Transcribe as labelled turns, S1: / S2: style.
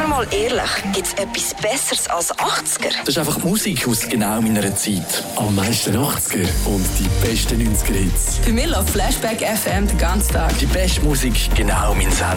S1: wir mal ehrlich, gibt es etwas Besseres als 80er?
S2: Das ist einfach Musik aus genau meiner Zeit.
S3: Am meisten 80er und die besten 90er Hits.
S4: Für mich läuft Flashback FM den ganzen Tag.
S2: Die beste Musik genau mein Sender.